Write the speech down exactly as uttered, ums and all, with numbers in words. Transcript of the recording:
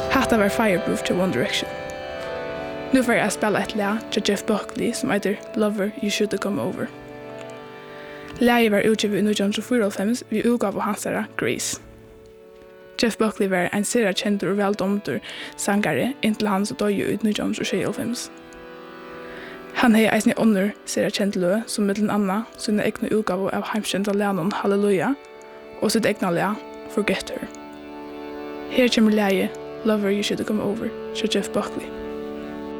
Hatta var Fireproof til One Direction. Nu får jeg spela et lag til Jeff Buckley som heter Lover You Should Come Over. Laget var utgivet i nitton fyrtiofem vi utgav av hans herre Grace. Jeff Buckley var en sera kjent og veldomtur sangare inntil han som døde i nitton tjuefem. Han har eisen i ånder sera kjent lø som mittelen anna sine egna utgav av heimkjenta leanon Halleluja og sitt egna lega Forget Her. Her kommer laget Lover You Should Come Over til Jeff Buckley.